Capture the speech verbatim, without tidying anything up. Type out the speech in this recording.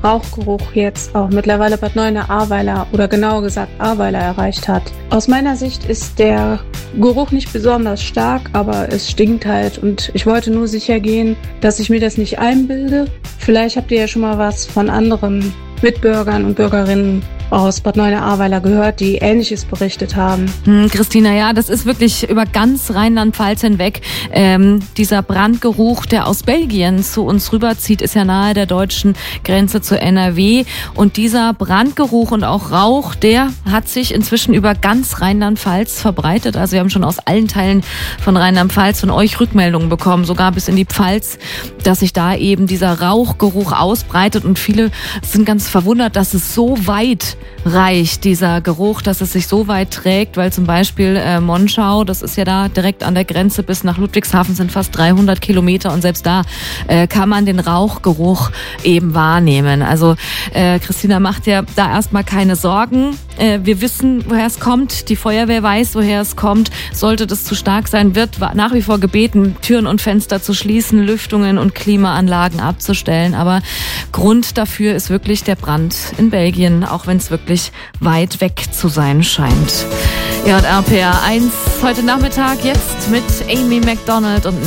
Rauchgeruch jetzt auch mittlerweile Bad Neuenahr-Ahrweiler oder genauer gesagt Ahrweiler erreicht hat. Aus meiner Sicht ist der Geruch nicht besonders stark, aber es stinkt halt und ich wollte nur sicher gehen, dass ich mir das nicht einbilde. Vielleicht habt ihr ja schon mal was von anderen Mitbürgern und Bürgerinnen aus Bad Neuenahr-Ahrweiler gehört, die Ähnliches berichtet haben. Hm, Christina, ja, das ist wirklich über ganz Rheinland-Pfalz hinweg. Ähm, dieser Brandgeruch, der aus Belgien zu uns rüberzieht, ist ja nahe der deutschen Grenze zu N R W. Und dieser Brandgeruch und auch Rauch, der hat sich inzwischen über ganz Rheinland-Pfalz verbreitet. Also wir haben schon aus allen Teilen von Rheinland-Pfalz von euch Rückmeldungen bekommen, sogar bis in die Pfalz, dass sich da eben dieser Rauchgeruch ausbreitet. Und viele sind ganz verwundert, dass es so weit reicht, dieser Geruch, dass es sich so weit trägt, weil zum Beispiel äh, Monschau, das ist ja da direkt an der Grenze bis nach Ludwigshafen, sind fast dreihundert Kilometer und selbst da äh, kann man den Rauchgeruch eben wahrnehmen. Also äh, Christina macht ja da erstmal keine Sorgen. Äh, wir wissen, woher es kommt. Die Feuerwehr weiß, woher es kommt. Sollte das zu stark sein, wird nach wie vor gebeten, Türen und Fenster zu schließen, Lüftungen und Klimaanlagen abzustellen. Aber Grund dafür ist wirklich der Brand in Belgien, auch wenn es wirklich weit weg zu sein scheint. Ja, und R P R eins heute Nachmittag jetzt mit Amy Macdonald und